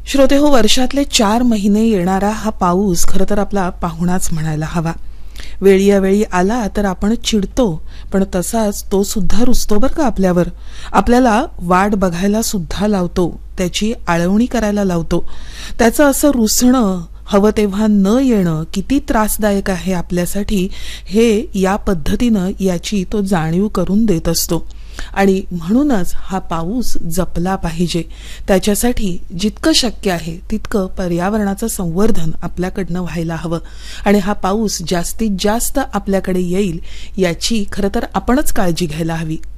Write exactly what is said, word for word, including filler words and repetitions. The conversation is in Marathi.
श्रोते हो, वर्षातले चार महिने येणारा हा पाऊस खरं तर आपला पाहुणाच म्हणायला हवा. वेळी यावेळी आला तर आपण चिडतो, पण तसाच तो सुद्धा रुसतो बरं का आपल्यावर. आपल्याला वाट बघायला सुद्धा लावतो, त्याची आळवणी करायला लावतो. त्याचं असं रुसणं, हवं तेव्हा न येणं किती त्रासदायक आहे आपल्यासाठी हे या पद्धतीनं याची तो जाणीव करून देत असतो. आणि म्हणूनच हा पाऊस जपला पाहिजे. त्याच्यासाठी जितकं शक्य आहे तितकं पर्यावरणाचं संवर्धन आपल्याकडनं व्हायला हवं. आणि हा पाऊस जास्तीत जास्त आपल्याकडे येईल याची खरं तर आपणच काळजी घ्यायला हवी.